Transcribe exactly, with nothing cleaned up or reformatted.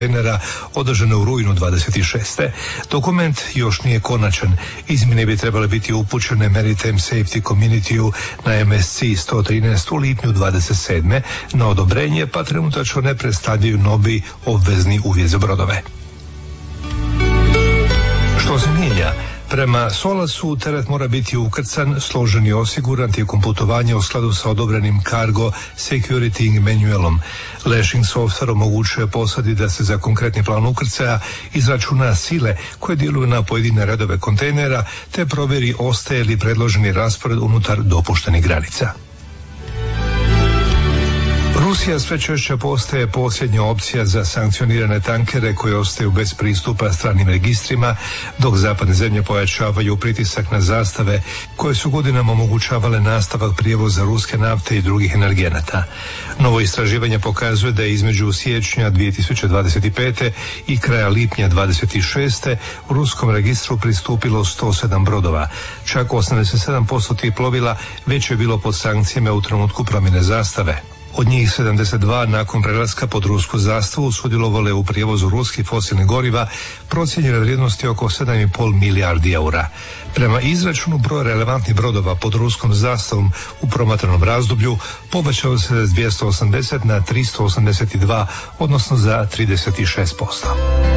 održane u rujnu dvadeset šeste. Dokument još nije konačan. Izmjene bi trebale biti upućene Maritime Safety Community-u na M S C sto trinaest u lipnju dvadeset sedme na odobrenje, pa trenutačno ne predstavljaju novi obvezni uvjet za brodove. Što se mijenja? Prema Solasu teret mora biti ukrcan, složen i osiguran tijekom putovanja u skladu sa odobrenim Cargo Security Manualom. Lashing software omogućuje posadi da se za konkretni plan ukrcaja izračuna sile koje djeluju na pojedine redove kontejnera te provjeri ostaje li predloženi raspored unutar dopuštenih granica. Rusija sve češće postaje posljednja opcija za sankcionirane tankere koji ostaju bez pristupa stranim registrima, dok zapadne zemlje pojačavaju pritisak na zastave koje su godinama omogućavale nastavak prijevoza ruske nafte i drugih energenata. Novo istraživanje pokazuje da je između siječnja dvije tisuće dvadeset pete i kraja lipnja dvadeset šeste u ruskom registru pristupilo sto sedam brodova. Čak osamdeset sedam posto tih plovila već je bilo pod sankcijama u trenutku promjene zastave. Od njih sedamdeset dva nakon prelaska pod rusku zastavu sudjelovale u prijevozu ruskih fosilnih goriva procijenjene vrijednosti oko sedam i pol milijardi eura. Prema izračunu broj relevantnih brodova pod ruskom zastavom u promatranom razdoblju povećao se s dvjesto osamdeset na tristo osamdeset dva, odnosno za trideset šest posto.